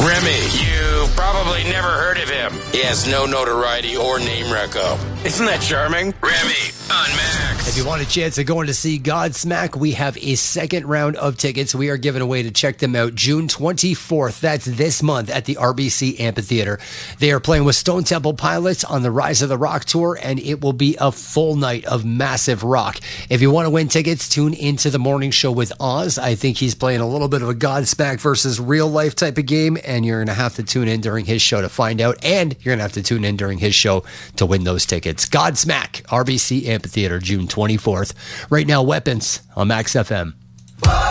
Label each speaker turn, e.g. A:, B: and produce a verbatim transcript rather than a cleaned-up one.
A: Remy, you've probably never heard of him. He has no notoriety or name reco. Isn't that charming? Remy on Max.
B: If you want a chance of going to see Godsmack, we have a second round of tickets we are giving away to check them out June twenty-fourth. That's this month at the R B C Amphitheater. They are playing with Stone Temple Pilots on the Rise of the Rock Tour, and it will be a full night of massive rock. If you want to win tickets, tune into the morning show with Oz. I think he's playing a little bit of a Godsmack versus real life type of game, and you're going to have to tune in during his show to find out, and you're going to have to tune in during his show to win those tickets. Godsmack, R B C Amphitheater, June twenty-fourth. Right now, Weapons on Max F M.